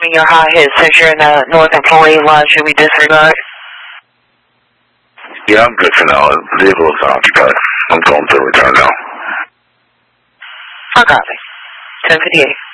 me your hot hit since you're in the North employee line. Should we disregard? Yeah, I'm good for now. The vehicle is occupied. I'm going to return now. I got it. 1058.